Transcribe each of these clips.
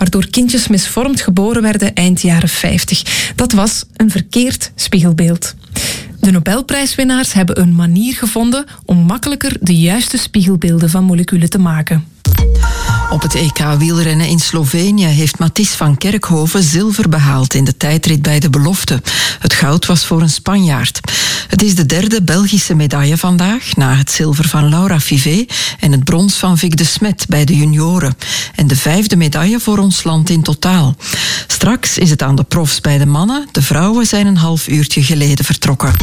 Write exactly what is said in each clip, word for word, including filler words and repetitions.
waardoor kindjes misvormd geboren werden eind jaren vijftig. Dat was een verkeerd spiegelbeeld. De Nobelprijswinnaars hebben een manier gevonden om makkelijker de juiste spiegelbeelden van moleculen te maken. Op het E K wielrennen in Slovenië heeft Mathies van Kerkhoven zilver behaald in de tijdrit bij de belofte. Het goud was voor een Spanjaard. Het is de derde Belgische medaille vandaag, na het zilver van Laura Fivet en het brons van Vic de Smet bij de junioren. En de vijfde medaille voor ons land in totaal. Straks is het aan de profs bij de mannen. De vrouwen zijn een half uurtje geleden vertrokken.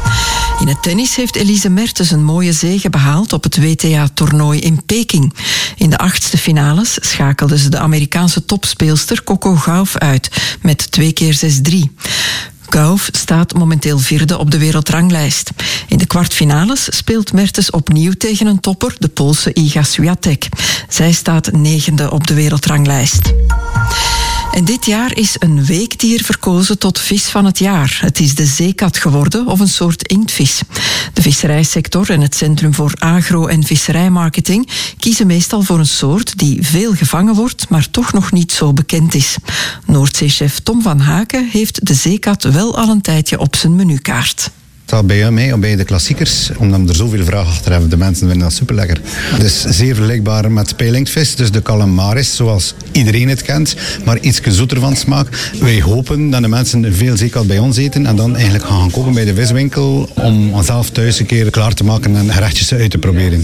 In het tennis heeft Elise Mertens een mooie zege behaald op het W T A-toernooi in Peking. In de achtste finales schakelde ze de Amerikaanse topspeelster Coco Gauff uit met twee keer zes drie. Gauff staat momenteel vierde op de wereldranglijst. In de kwartfinales speelt Mertens opnieuw tegen een topper, de Poolse Iga Swiatek. Zij staat negende op de wereldranglijst. En dit jaar is een weekdier verkozen tot vis van het jaar. Het is de zeekat geworden, of een soort inktvis. De visserijsector en het Centrum voor Agro- en Visserijmarketing kiezen meestal voor een soort die veel gevangen wordt, maar toch nog niet zo bekend is. Noordzeechef Tom van Haken heeft de zeekat wel al een tijdje op zijn menukaart. Het staat bij mij of bij de klassiekers, omdat we er zoveel vraag achter hebben. De mensen vinden dat superlekker. Het is zeer vergelijkbaar met pijlinktvis, dus de calamaris, zoals iedereen het kent, maar iets zoeter van smaak. Wij hopen dat de mensen veel zeekat bij ons eten en dan eigenlijk gaan koken bij de viswinkel om zelf thuis een keer klaar te maken en gerechtjes uit te proberen.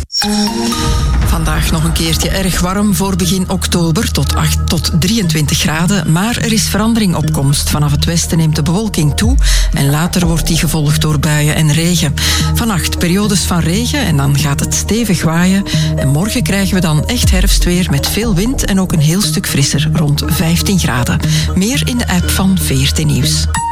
Vandaag nog een keertje erg warm voor begin oktober, tot acht tot drieëntwintig graden. Maar er is verandering op komst. Vanaf het westen neemt de bewolking toe en later wordt die gevolgd door buien en regen. Vannacht periodes van regen en dan gaat het stevig waaien. En morgen krijgen we dan echt herfstweer met veel wind en ook een heel stuk frisser, rond vijftien graden. Meer in de app van V R T Nieuws.